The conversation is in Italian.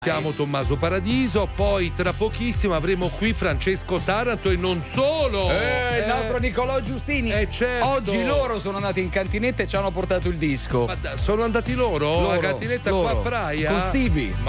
Siamo Tommaso Paradiso, poi tra pochissimo avremo qui Francesco Taranto e non solo. Il nostro Nicolò Giustini. Certo. Oggi loro sono andati in cantinetta e ci hanno portato il disco. Ma sono andati loro? La cantinetta loro. qua a Praia? Con Stevie.